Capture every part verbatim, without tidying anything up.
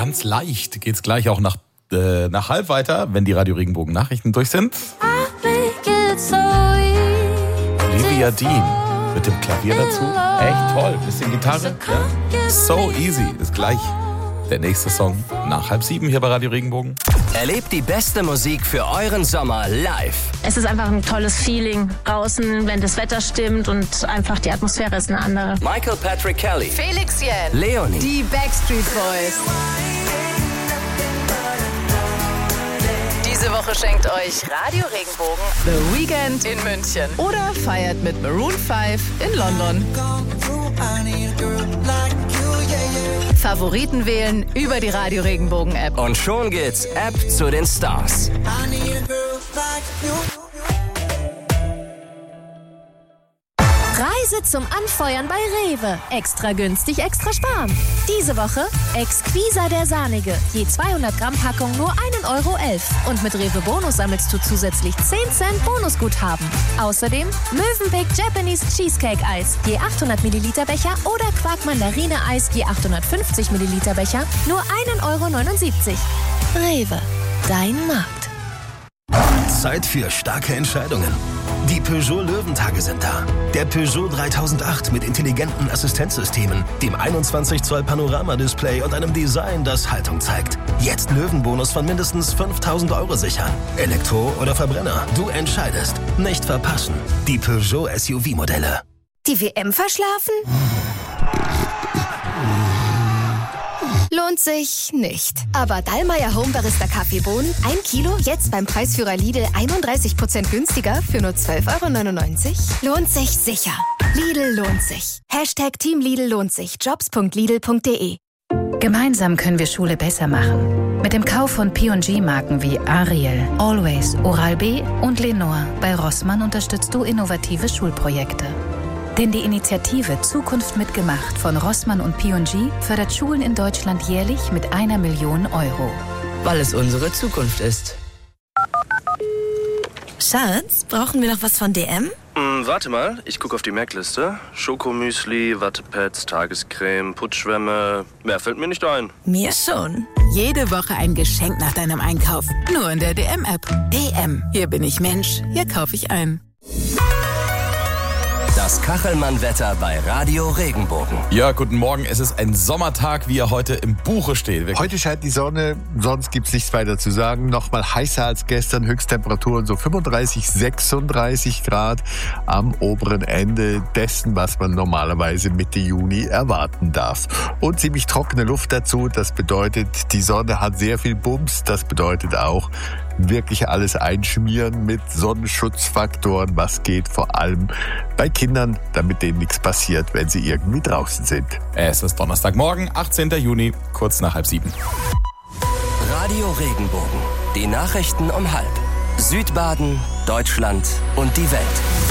ganz leicht geht's gleich auch nach, äh, nach halb weiter, wenn die Radio Regenbogen Nachrichten durch sind. Olivia Dean mit dem Klavier dazu. Echt toll. Bisschen Gitarre. Ja. So easy. Ist gleich der nächste Song nach halb sieben hier bei Radio Regenbogen. Erlebt die beste Musik für euren Sommer live. Es ist einfach ein tolles Feeling draußen, wenn das Wetter stimmt und einfach die Atmosphäre ist eine andere. Michael Patrick Kelly, Felix Jähn, Leonie, die Backstreet Boys. Diese Woche schenkt euch Radio Regenbogen The Weekend in München oder feiert mit Maroon fünf in London. Favoriten wählen über die Radio Regenbogen App. Und schon geht's App zu den Stars. Reise zum Anfeuern bei Rewe. Extra günstig, extra sparen. Diese Woche Exquisa der Sahnige. Je zweihundert Gramm Packung nur ein Euro elf. Und mit Rewe Bonus sammelst du zusätzlich zehn Cent Bonusguthaben. Außerdem Mövenpick Japanese Cheesecake Eis. Je achthundert Milliliter Becher oder Quark Mandarine Eis. Je achthundertfünfzig Milliliter Becher. Nur ein Euro neunundsiebzig. Rewe. Dein Markt. Zeit für starke Entscheidungen. Die Peugeot Löwentage sind da. Der Peugeot dreitausendacht mit intelligenten Assistenzsystemen, dem einundzwanzig Zoll Panoramadisplay und einem Design, das Haltung zeigt. Jetzt Löwenbonus von mindestens fünftausend Euro sichern. Elektro oder Verbrenner, du entscheidest. Nicht verpassen. Die Peugeot S U V-Modelle. Die W M verschlafen? Lohnt sich nicht. Aber Dallmayr Home Barista Kaffeebohnen, ein Kilo, jetzt beim Preisführer Lidl einunddreißig Prozent günstiger für nur zwölf Euro neunundneunzig. Lohnt sich sicher. Lidl lohnt sich. Hashtag Team Lidl lohnt sich. jobs punkt lidl punkt de. Gemeinsam können wir Schule besser machen. Mit dem Kauf von P und G-Marken wie Ariel, Always, Oral-B und Lenore bei Rossmann unterstützt du innovative Schulprojekte. Denn die Initiative Zukunft mitgemacht von Rossmann und P und G fördert Schulen in Deutschland jährlich mit einer Million Euro. Weil es unsere Zukunft ist. Schatz, brauchen wir noch was von D M? Hm, warte mal, ich gucke auf die Merkliste. Schokomüsli, Wattepads, Tagescreme, Putzschwämme. Mehr fällt mir nicht ein. Mir schon. Jede Woche ein Geschenk nach deinem Einkauf. Nur in der D M-App. D M. Hier bin ich Mensch. Hier kaufe ich ein. Das Kachelmann-Wetter bei Radio Regenbogen. Ja, guten Morgen. Es ist ein Sommertag, wie er heute im Buche steht. Wirklich. Heute scheint die Sonne, sonst gibt's nichts weiter zu sagen. Nochmal heißer als gestern, Höchsttemperaturen so fünfunddreißig, sechsunddreißig Grad am oberen Ende dessen, was man normalerweise Mitte Juni erwarten darf. Und ziemlich trockene Luft dazu. Das bedeutet, die Sonne hat sehr viel Bums. Das bedeutet auch, wirklich alles einschmieren mit Sonnenschutzfaktoren, was geht vor allem bei Kindern, damit denen nichts passiert, wenn sie irgendwie draußen sind. Es ist Donnerstagmorgen, achtzehnten Juni, kurz nach halb sieben. Radio Regenbogen, die Nachrichten um halb. Südbaden, Deutschland und die Welt.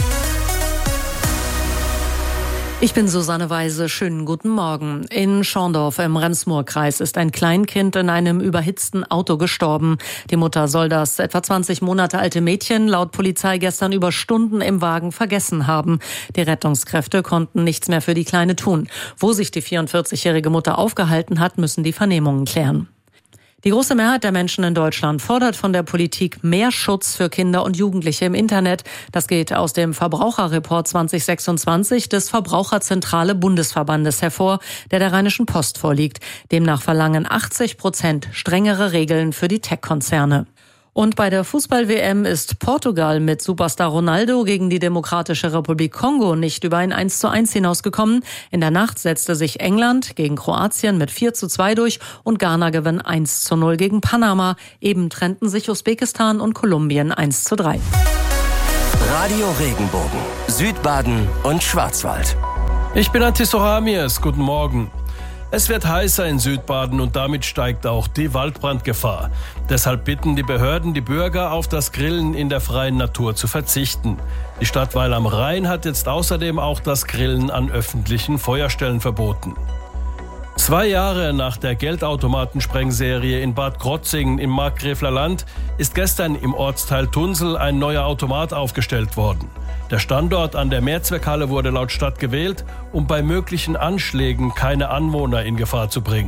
Ich bin Susanne Weise. Schönen guten Morgen. In Schorndorf im Rems-Murr-Kreis ist ein Kleinkind in einem überhitzten Auto gestorben. Die Mutter soll das etwa zwanzig Monate alte Mädchen laut Polizei gestern über Stunden im Wagen vergessen haben. Die Rettungskräfte konnten nichts mehr für die Kleine tun. Wo sich die vierundvierzigjährige Mutter aufgehalten hat, müssen die Vernehmungen klären. Die große Mehrheit der Menschen in Deutschland fordert von der Politik mehr Schutz für Kinder und Jugendliche im Internet. Das geht aus dem Verbraucherreport zwanzig sechsundzwanzig des Verbraucherzentrale Bundesverbandes hervor, der der Rheinischen Post vorliegt. Demnach verlangen achtzig Prozent strengere Regeln für die Tech-Konzerne. Und bei der Fußball-W M ist Portugal mit Superstar Ronaldo gegen die Demokratische Republik Kongo nicht über ein eins zu eins hinausgekommen. In der Nacht setzte sich England gegen Kroatien mit vier zu zwei durch und Ghana gewann eins zu null gegen Panama. Eben trennten sich Usbekistan und Kolumbien eins zu drei. Radio Regenbogen, Südbaden und Schwarzwald. Ich bin Antis Sohamias, guten Morgen. Es wird heißer in Südbaden und damit steigt auch die Waldbrandgefahr. Deshalb bitten die Behörden die Bürger, auf das Grillen in der freien Natur zu verzichten. Die Stadt Weil am Rhein hat jetzt außerdem auch das Grillen an öffentlichen Feuerstellen verboten. Zwei Jahre nach der Geldautomatensprengserie in Bad Krotzingen im Markgräfler Land ist gestern im Ortsteil Tunsel ein neuer Automat aufgestellt worden. Der Standort an der Mehrzweckhalle wurde laut Stadt gewählt, um bei möglichen Anschlägen keine Anwohner in Gefahr zu bringen.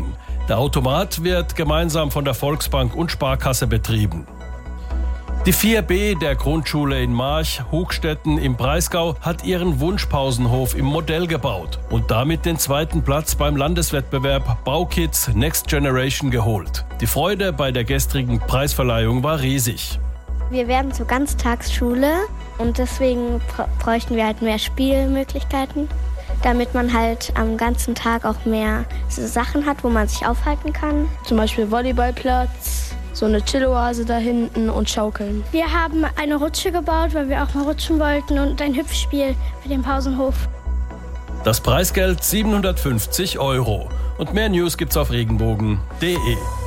Der Automat wird gemeinsam von der Volksbank und Sparkasse betrieben. Die vier B der Grundschule in March, Hugstetten im Breisgau, hat ihren Wunschpausenhof im Modell gebaut und damit den zweiten Platz beim Landeswettbewerb Baukids Next Generation geholt. Die Freude bei der gestrigen Preisverleihung war riesig. Wir werden zur Ganztagsschule und deswegen bräuchten wir halt mehr Spielmöglichkeiten, damit man halt am ganzen Tag auch mehr so Sachen hat, wo man sich aufhalten kann. Zum Beispiel Volleyballplatz, so eine Chilloase da hinten und Schaukeln. Wir haben eine Rutsche gebaut, weil wir auch mal rutschen wollten, und ein Hüpfspiel für den Pausenhof. Das Preisgeld siebenhundertfünfzig Euro. Und mehr News gibt's auf regenbogen punkt de.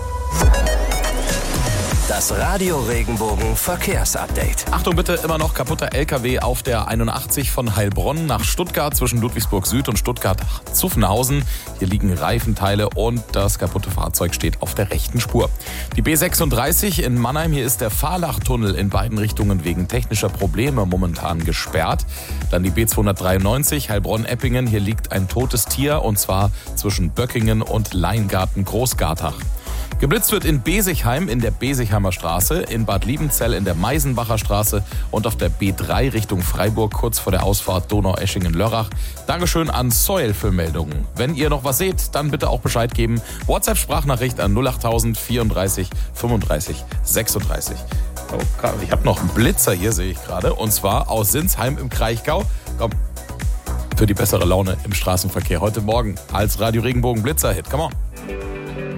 Das Radio Regenbogen Verkehrsupdate. Achtung bitte, immer noch kaputter L K W auf der einundachtzig von Heilbronn nach Stuttgart zwischen Ludwigsburg Süd und Stuttgart-Zuffenhausen. Hier liegen Reifenteile und das kaputte Fahrzeug steht auf der rechten Spur. Die B sechsunddreißig in Mannheim, hier ist der Fahrlachtunnel in beiden Richtungen wegen technischer Probleme momentan gesperrt. Dann die B zweihundertdreiundneunzig Heilbronn-Eppingen, hier liegt ein totes Tier und zwar zwischen Böckingen und Leingarten-Großgartach. Geblitzt wird in Besigheim in der Besigheimer Straße, in Bad Liebenzell in der Meisenbacher Straße und auf der B drei Richtung Freiburg kurz vor der Ausfahrt Donaueschingen-Lörrach. Dankeschön an Soil für Meldungen. Wenn ihr noch was seht, dann bitte auch Bescheid geben. WhatsApp-Sprachnachricht an null achttausend vierunddreißig fünfunddreißig sechsunddreißig. Oh, ich habe noch einen Blitzer hier, sehe ich gerade, und zwar aus Sinsheim im Kraichgau. Komm, für die bessere Laune im Straßenverkehr heute Morgen als Radio Regenbogen Blitzer-Hit. Come on.